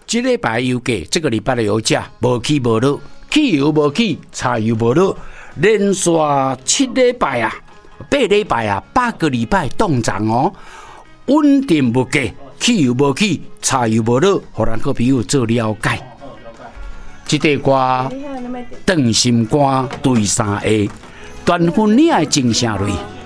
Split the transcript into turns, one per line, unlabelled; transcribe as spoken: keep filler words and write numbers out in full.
这礼拜油价，这个礼拜的油价无起无落，汽油无起，柴油无落，连续七礼拜啊，八礼拜啊，八个礼拜冻涨哦，稳定不价，汽油无起，柴油无落，互咱各朋友做了解。这块歌，动心歌对三下，断分你爱真声泪。